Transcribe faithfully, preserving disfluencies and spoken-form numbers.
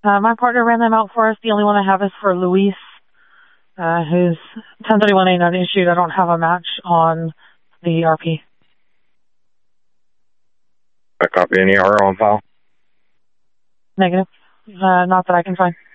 Uh, my partner ran them out for us. The only one I have is for Luis, uh, who's ten thirty-one A not issued. I don't have a match on the R P. I copy any R on file? Negative. Uh, not that I can find.